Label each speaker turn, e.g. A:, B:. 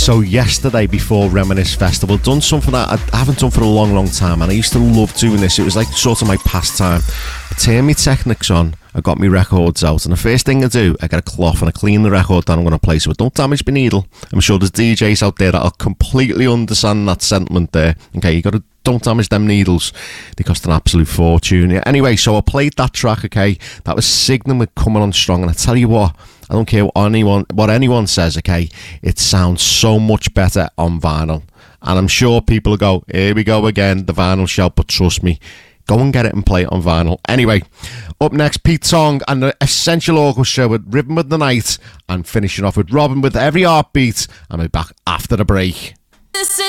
A: So yesterday, before Reminisce Festival, done something that I haven't done for a long time, and I used to love doing this. It was like sort of my pastime. I turn my Technics on, I got my records out, and the first thing I do, I get a cloth and I clean the record that I'm going to play so it don't damage my needle. I'm sure there's DJs out there that'll completely understand that sentiment there. Okay, you got to don't damage them needles. They cost an absolute fortune. Yeah. Anyway, so I played that track, okay? That was Signum with Coming On Strong, and I tell you what, I don't care what anyone says, okay? It sounds so much better on vinyl. And I'm sure people will go, here we go again, the vinyl shout, but trust me, go and get it and play it on vinyl. Anyway, up next, Pete Tong and the Essential Orchestra with Rhythm of the Night, and finishing off with Robin with Every Heartbeat. And we'll be back after the break.